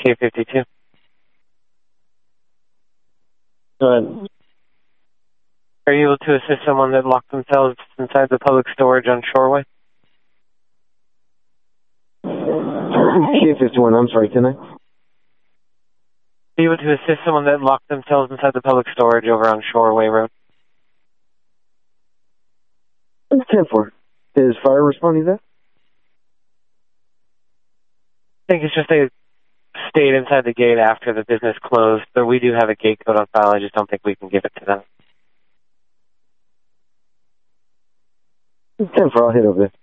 K52. Go ahead. Are you able to assist someone that locked themselves inside the public storage on Shoreway? K51, I'm sorry, can I? Are you able to assist someone that locked themselves inside the public storage over on Shoreway Road? 10-4. Is fire responding to that? I think it's just they stayed inside the gate after the business closed, but we do have a gate code on file. I just don't think we can give it to them. 10-4, I'll hit over there.